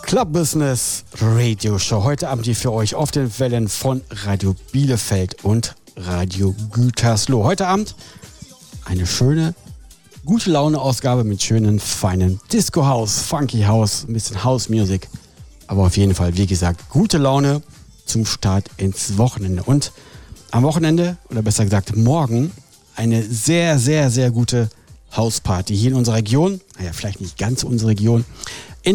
Club Business Radio Show. Heute Abend hier für euch auf den Wellen von Radio Bielefeld und Radio Gütersloh. Heute Abend eine schöne, gute Laune-Ausgabe mit schönen, feinen Disco-House, Funky-House, ein bisschen House-Music. Aber auf jeden Fall, wie gesagt, gute Laune zum Start ins Wochenende. Und am Wochenende, oder besser gesagt morgen, eine sehr, sehr, sehr gute Hausparty hier in unserer Region. Naja, vielleicht nicht ganz unsere Region.